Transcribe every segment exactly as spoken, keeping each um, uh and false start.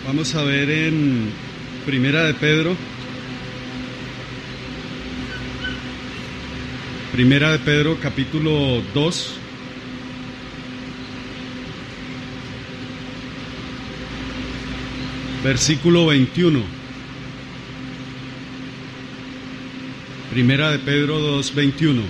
Vamos a ver en Primera de Pedro. Primera de Pedro, capítulo dos. Versículo veintiuno. Primera de Pedro dos, veintiuno.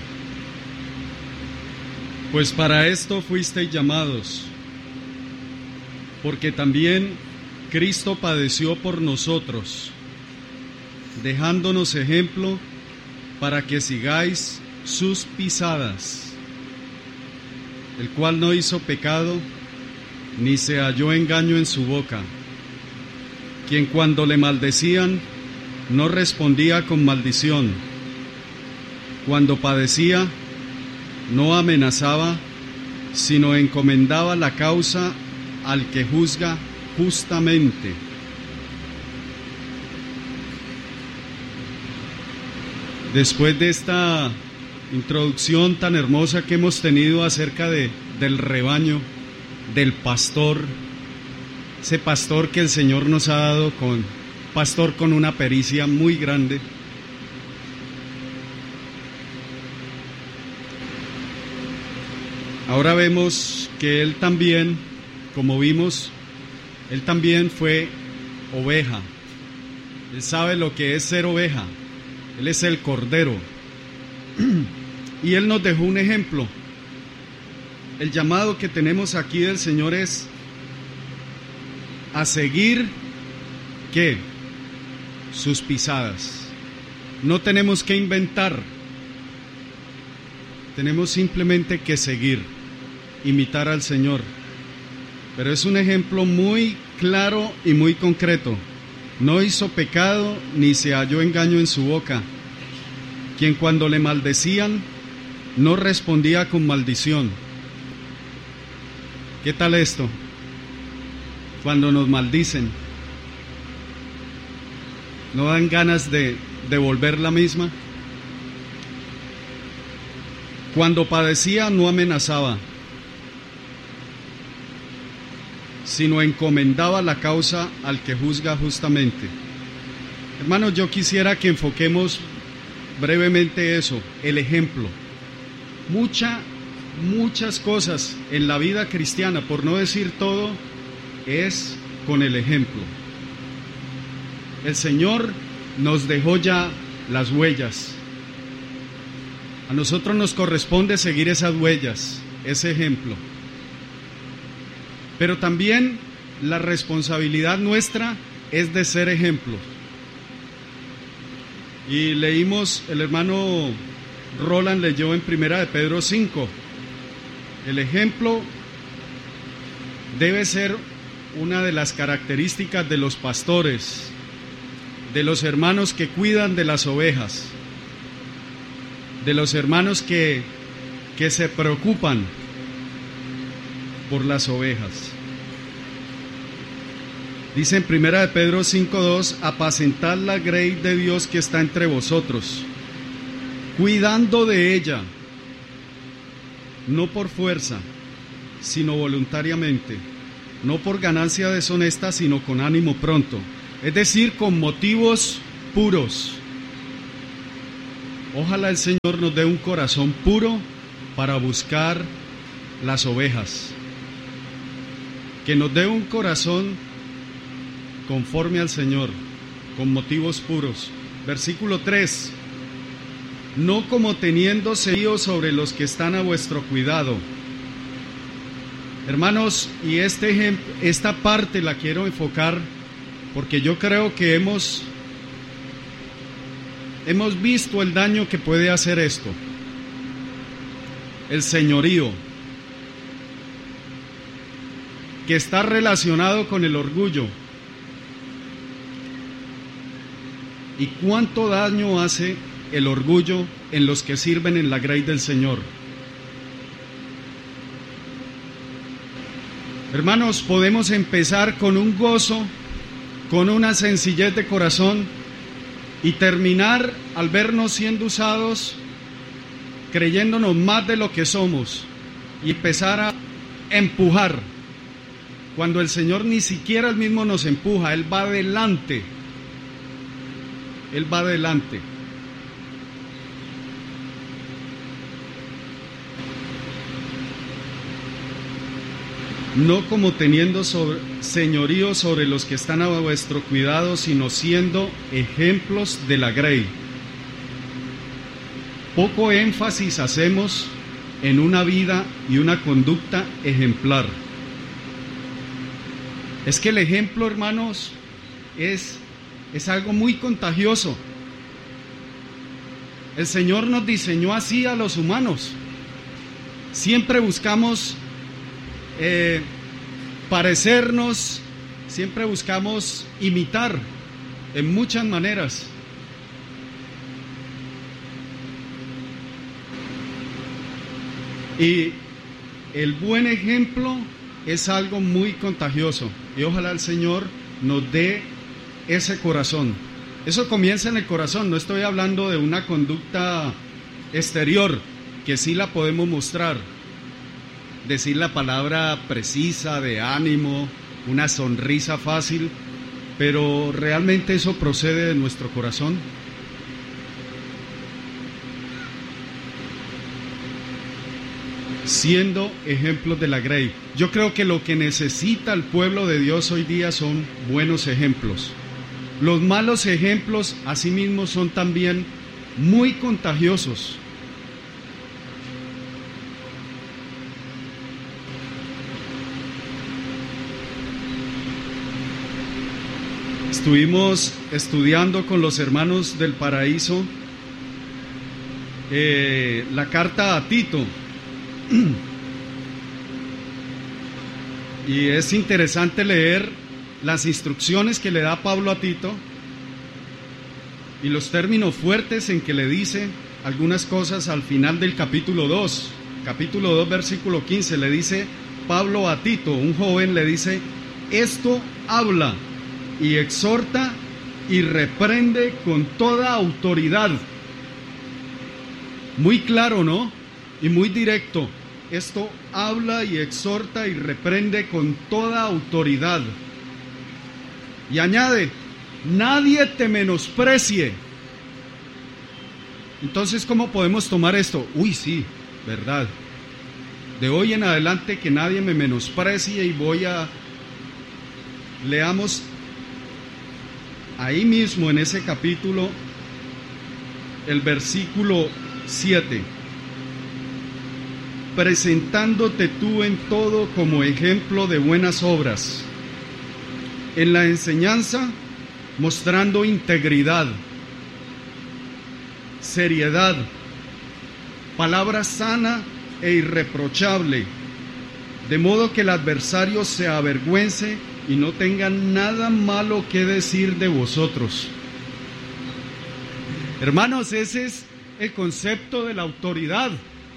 Pues para esto fuisteis llamados, porque también Cristo padeció por nosotros, dejándonos ejemplo para que sigáis sus pisadas, el cual no hizo pecado, ni se halló engaño en su boca, quien cuando le maldecían no respondía con maldición, cuando padecía no amenazaba, sino encomendaba la causa al que juzga justamente. Después de esta introducción tan hermosa que hemos tenido acerca de, del rebaño, del pastor, ese pastor que el Señor nos ha dado, con pastor con una pericia muy grande, ahora vemos que él también, como vimos, él también fue oveja. Él sabe lo que es ser oveja. Él es el cordero. Y él nos dejó un ejemplo. El llamado que tenemos aquí del Señor es a seguir, ¿qué? Sus pisadas. No tenemos que inventar. Tenemos simplemente que seguir, imitar al Señor. Pero es un ejemplo muy claro y muy concreto. No hizo pecado ni se halló engaño en su boca, quien cuando le maldecían no respondía con maldición. ¿Qué tal esto? Cuando nos maldicen, ¿no dan ganas de devolver la misma? Cuando padecía no amenazaba, sino encomendaba la causa al que juzga justamente. Hermanos, yo quisiera que enfoquemos brevemente eso, el ejemplo. Mucha, muchas cosas en la vida cristiana, por no decir todo, es con el ejemplo. El Señor nos dejó ya las huellas. A nosotros nos corresponde seguir esas huellas, ese ejemplo. Pero también la responsabilidad nuestra es de ser ejemplos. Y leímos, el hermano Roland leyó en Primera de Pedro cinco. El ejemplo debe ser una de las características de los pastores, de los hermanos que cuidan de las ovejas, de los hermanos que, que se preocupan por las ovejas. Dice en Primera de Pedro cinco dos, apacentad la grey de Dios que está entre vosotros, cuidando de ella, no por fuerza, sino voluntariamente, no por ganancia deshonesta, sino con ánimo pronto, es decir, con motivos puros. Ojalá el Señor nos dé un corazón puro para buscar las ovejas, que nos dé un corazón conforme al Señor, con motivos puros. Versículo tres, no como teniendo señorío sobre los que están a vuestro cuidado. Hermanos, y este ejemplo, esta parte la quiero enfocar porque yo creo que hemos, hemos visto el daño que puede hacer esto, el señorío, que está relacionado con el orgullo. ¿Y cuánto daño hace el orgullo en los que sirven en la grey del Señor? Hermanos, podemos empezar con un gozo, con una sencillez de corazón y terminar al vernos siendo usados, creyéndonos más de lo que somos y empezar a empujar Cuando el Señor ni siquiera Él mismo nos empuja, Él va adelante. Él va adelante. No como teniendo sobre, señorío sobre los que están a vuestro cuidado, sino siendo ejemplos de la grey. Poco énfasis hacemos en una vida y una conducta ejemplar. Es que el ejemplo, hermanos, es, es algo muy contagioso. El Señor nos diseñó así a los humanos. Siempre buscamos eh, parecernos, siempre buscamos imitar en muchas maneras. Y el buen ejemplo es algo muy contagioso. Y ojalá el Señor nos dé ese corazón. Eso comienza en el corazón. No estoy hablando de una conducta exterior, que sí la podemos mostrar. Decir la palabra precisa, de ánimo, una sonrisa fácil. Pero realmente eso procede de nuestro corazón. Siendo ejemplos de la grey. Yo creo que lo que necesita el pueblo de Dios hoy día son buenos ejemplos. Los malos ejemplos asimismo son también muy contagiosos. Estuvimos estudiando con los hermanos del Paraíso eh, la carta a Tito. Y es interesante leer las instrucciones que le da Pablo a Tito y los términos fuertes en que le dice algunas cosas al final del capítulo dos. Capítulo dos, versículo quince, le dice Pablo a Tito, un joven, le dice: esto habla y exhorta y reprende con toda autoridad. Muy claro, ¿no? Y muy directo. Esto habla y exhorta y reprende con toda autoridad. Y añade: nadie te menosprecie. Entonces, ¿cómo podemos tomar esto? Uy, sí, verdad. De hoy en adelante que nadie me menosprecie, y voy a... Leamos ahí mismo en ese capítulo el versículo siete. Presentándote tú en todo como ejemplo de buenas obras, en la enseñanza mostrando integridad, seriedad, palabra sana e irreprochable, de modo que el adversario se avergüence y no tenga nada malo que decir de vosotros. Hermanos, ese es el concepto de la autoridad.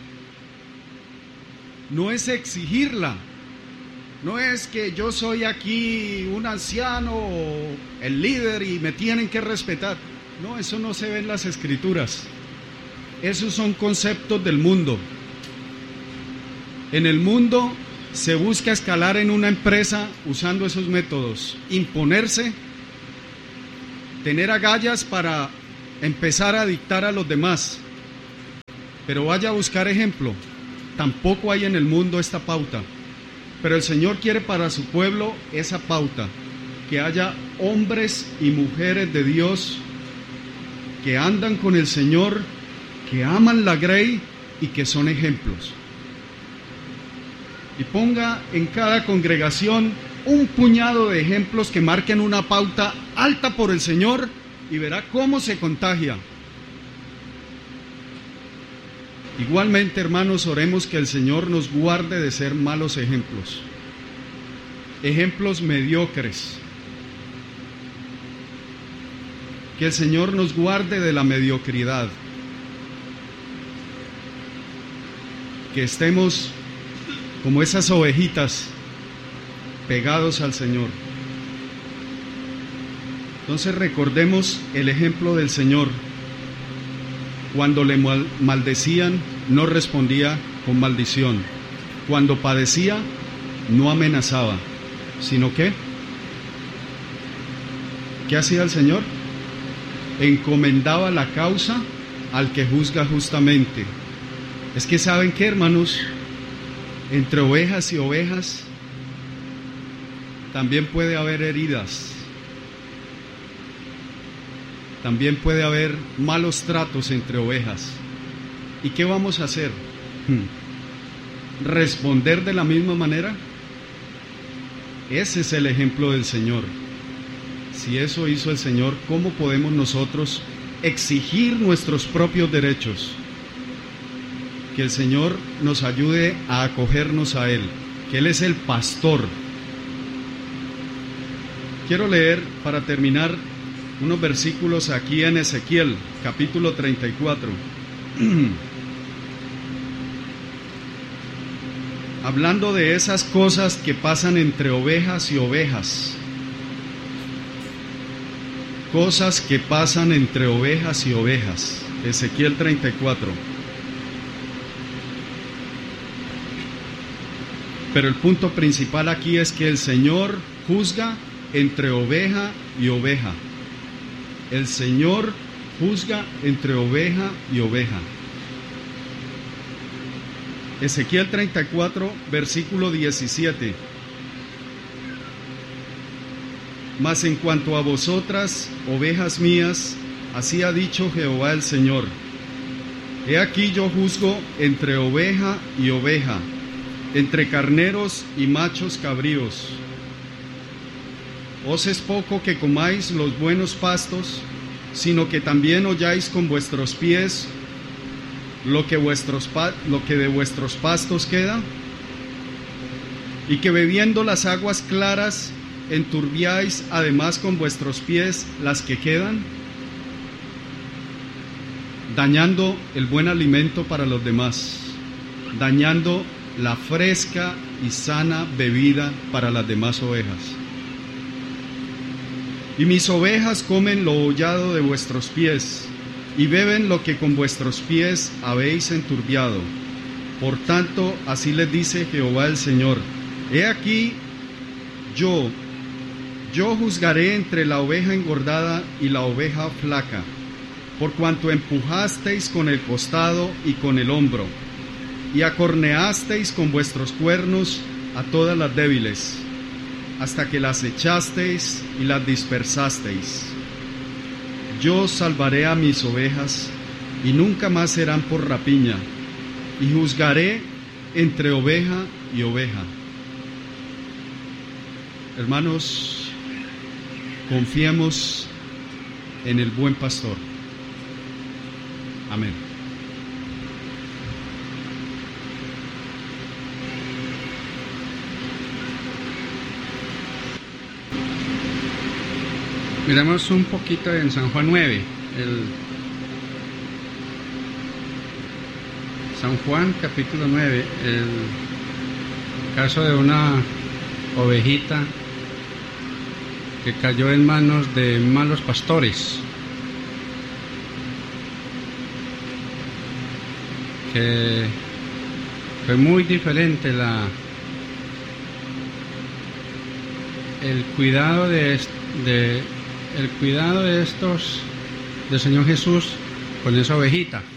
No es exigirla, no es que yo soy aquí un anciano o el líder y me tienen que respetar. No, eso no se ve en las Escrituras. Esos son conceptos del mundo. En el mundo se busca escalar en una empresa usando esos métodos: imponerse, tener agallas para empezar a dictar a los demás. Pero vaya a buscar ejemplo. Tampoco hay en el mundo esta pauta, pero el Señor quiere para su pueblo esa pauta, que haya hombres y mujeres de Dios que andan con el Señor, que aman la grey y que son ejemplos. Y ponga en cada congregación un puñado de ejemplos que marquen una pauta alta por el Señor, y verá cómo se contagia. Igualmente, hermanos, oremos que el Señor nos guarde de ser malos ejemplos, ejemplos mediocres. Que el Señor nos guarde de la mediocridad. Que estemos como esas ovejitas pegados al Señor. Entonces recordemos el ejemplo del Señor. Cuando le mal- maldecían, no respondía con maldición. Cuando padecía, no amenazaba. sino que, ¿qué hacía el Señor? Encomendaba la causa al que juzga justamente. Es que ¿saben qué, hermanos? Entre ovejas y ovejas también puede haber heridas, también puede haber malos tratos entre ovejas. ¿Y qué vamos a hacer? ¿Responder de la misma manera? Ese es el ejemplo del Señor. Si eso hizo el Señor, ¿cómo podemos nosotros exigir nuestros propios derechos? Que el Señor nos ayude a acogernos a Él, que Él es el pastor. Quiero leer, para terminar, unos versículos aquí en Ezequiel, capítulo treinta y cuatro. Hablando de esas cosas que pasan entre ovejas y ovejas. Cosas que pasan entre ovejas y ovejas. Ezequiel treinta y cuatro. Pero el punto principal aquí es que el Señor juzga entre oveja y oveja. El Señor juzga entre oveja y oveja. Ezequiel treinta y cuatro, versículo diecisiete. Mas en cuanto a vosotras, ovejas mías, así ha dicho Jehová el Señor: he aquí yo juzgo entre oveja y oveja, entre carneros y machos cabríos. Os es poco que comáis los buenos pastos, sino que también holláis con vuestros pies lo que, vuestros pa- lo que de vuestros pastos queda, y que bebiendo las aguas claras enturbiáis además con vuestros pies las que quedan, dañando el buen alimento para los demás, dañando la fresca y sana bebida para las demás ovejas. Y mis ovejas comen lo hollado de vuestros pies, y beben lo que con vuestros pies habéis enturbiado. Por tanto, así les dice Jehová el Señor: he aquí, yo, yo juzgaré entre la oveja engordada y la oveja flaca, por cuanto empujasteis con el costado y con el hombro, y acorneasteis con vuestros cuernos a todas las débiles, hasta que las echasteis y las dispersasteis. Yo salvaré a mis ovejas, y nunca más serán por rapiña, y juzgaré entre oveja y oveja. Hermanos, confiemos en el buen pastor. Amén. Miramos un poquito en San Juan nueve, el San Juan capítulo nueve, el caso de una ovejita que cayó en manos de malos pastores, que fue muy diferente la el cuidado de, de el cuidado de estos del Señor Jesús con esa ovejita.